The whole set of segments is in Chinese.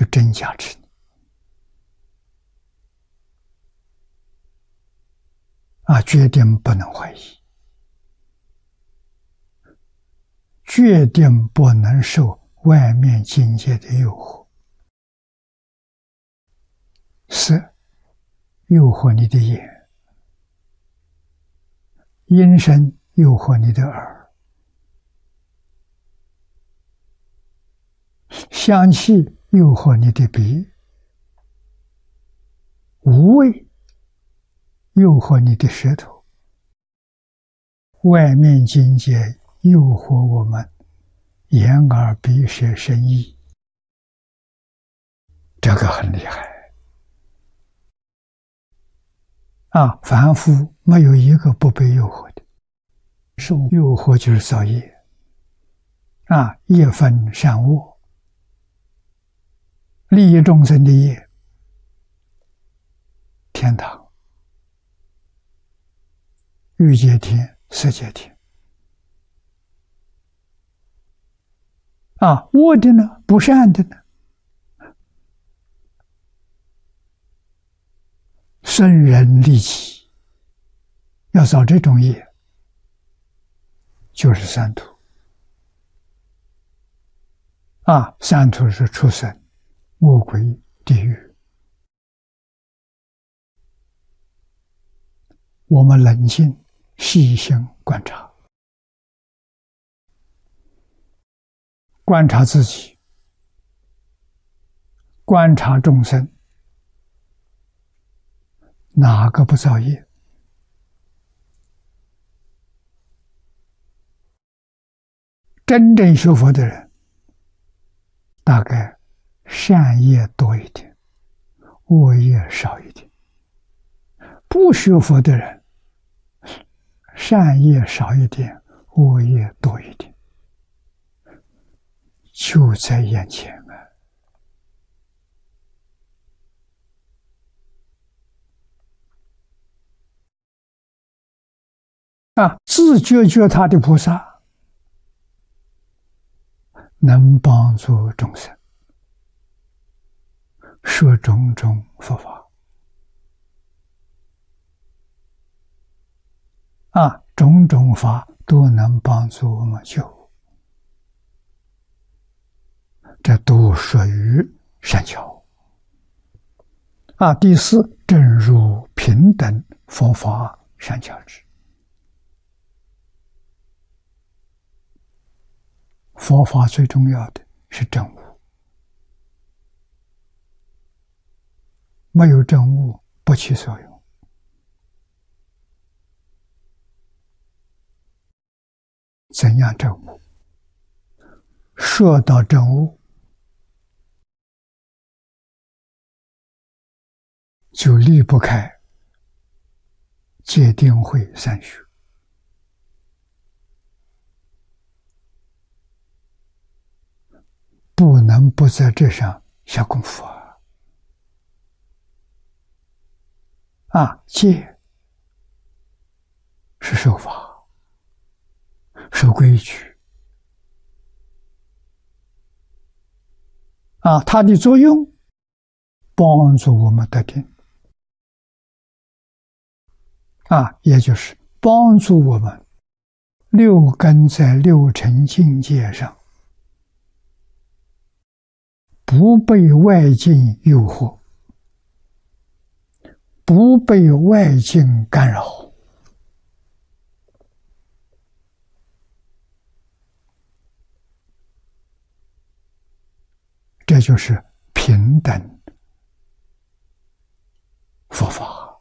就真加持你决定不能怀疑，决定不能受外面境界的诱惑。色诱惑你的眼，音声诱惑你的耳，香气诱惑你的鼻，无味诱惑你的舌头，外面境界诱惑我们眼耳鼻舌身意，这个很厉害凡夫没有一个不被诱惑的，受诱惑就是造业业分善恶，利益众生的业，天堂、欲界天、色界天恶的呢，不善的呢，生人利己，要造这种业，就是三途三途是畜生、恶鬼、地狱。我们冷静细心观察，观察自己，观察众生，哪个不造业？真正学佛的人，大概善业多一点，恶业少一点；不学佛的人，善业少一点，恶业多一点，就在眼前自觉他的菩萨能帮助众生说种种佛法种种法都能帮助我们救护，这都属于善巧第四，正入平等佛法善巧智。佛法最重要的是证悟，没有证悟不起作用。怎样证悟？说到证悟，就离不开戒定慧三学。不能不在这上下功夫戒是守法、守规矩它的作用帮助我们得定也就是帮助我们六根在六尘境界上不被外境诱惑，不被外境干扰。这就是平等佛法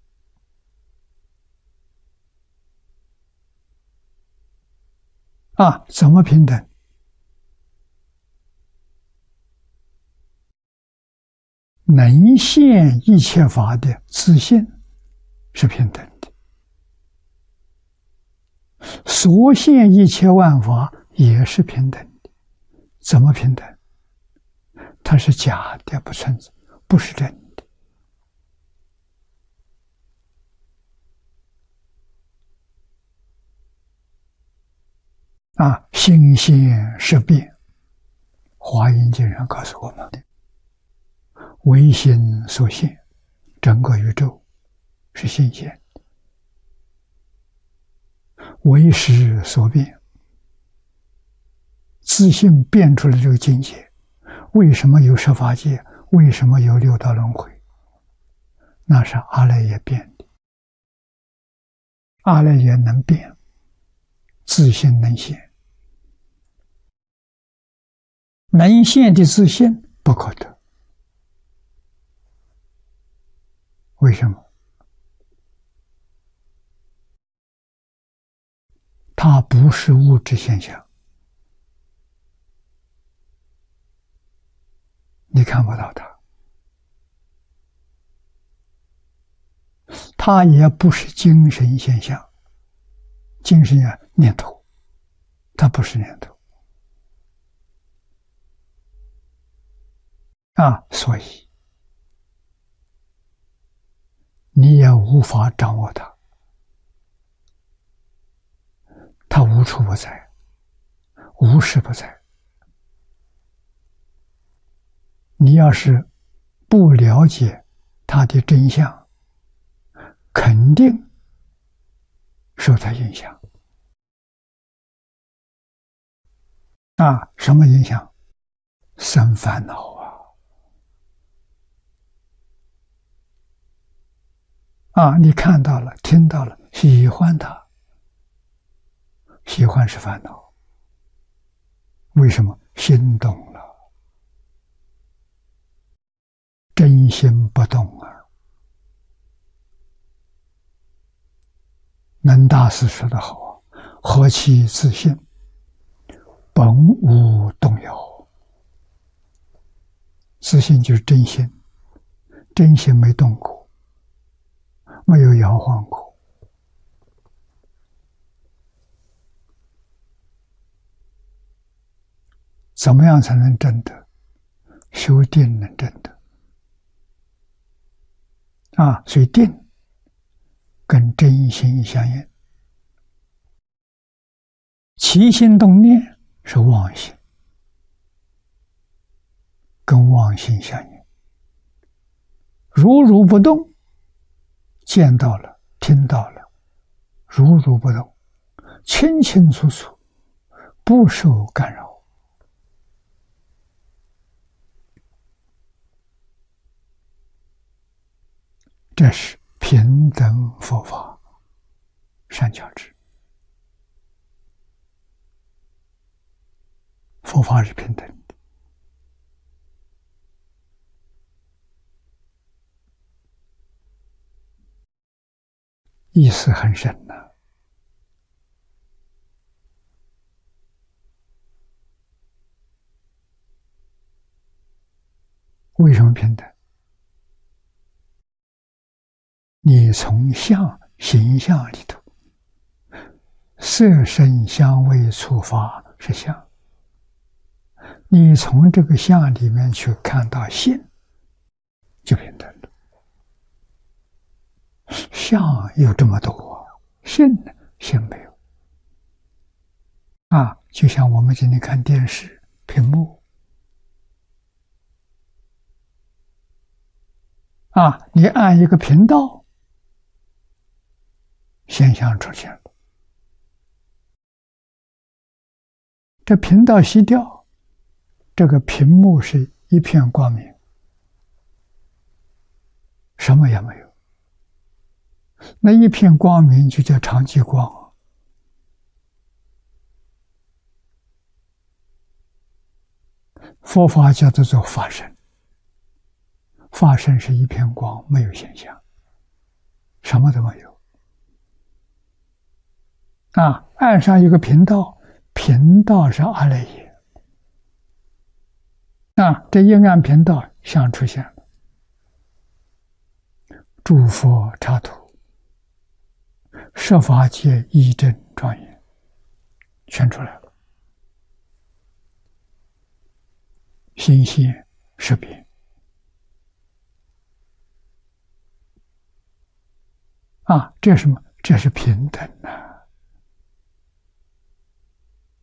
怎么平等？能现一切法的自性是平等的，所现一切万法也是平等的。怎么平等？它是假的，不存在，不是真的。心现识变，华严经上告诉我们的。 唯心所现，整个宇宙是现现的，唯识所变，自性变出来这个境界。为什么有十法界？为什么有六道轮回？那是阿赖耶变的。阿赖耶能变，自性能现，能现的自性不可得。为什么？它不是物质现象，你看不到它。它也不是精神现象，精神呀念头，它不是念头所以你也无法掌握它，它无处不在，无时不在。你要是不了解它的真相，肯定受它影响什么影响？生烦恼你看到了，听到了，喜欢它，喜欢是烦恼。为什么？心动了，真心不动能大师说得好何其自信，本无动摇。自信就是真心，真心没动过，没有摇晃过。怎么样才能证得？修定能证得所以定跟真心相应，起心动念是妄心，跟妄心相应。如不动，见到了，听到了，如不动，清清楚楚，不受干扰。这是平等佛法善巧智。佛法是平等的，意思很深为什么平等？你从形象里头，色声香味触法是相，你从这个相里面去看到性，就平等了。相有这么多性呢？性没有就像我们今天看电视屏幕你按一个频道，现象出现了，这频道熄掉，这个屏幕是一片光明，什么也没有。那一片光明就叫常寂光佛法叫做法身，法身是一片光，没有现象，什么都没有按上一个频道，频道是阿赖耶这一按频道，相出现了，诸佛刹土，设法界义正庄严，全出来了，心现识别这是什么？这是平等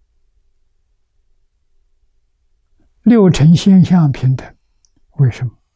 六尘现象平等。为什么？